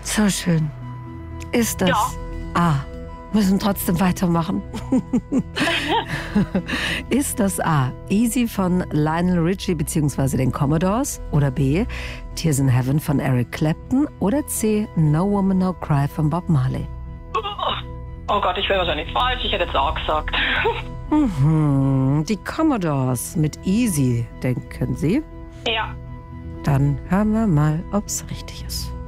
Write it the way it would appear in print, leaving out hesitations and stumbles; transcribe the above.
So schön. Ist das A? Müssen trotzdem weitermachen. Ist das A, Easy von Lionel Richie bzw. den Commodores? Oder B, Tears in Heaven von Eric Clapton? Oder C, No Woman No Cry von Bob Marley? Oh Gott, ich wäre wahrscheinlich falsch. Ich hätte jetzt A gesagt. Die Commodores mit Easy, denken Sie? Ja. Dann hören wir mal, ob's richtig ist.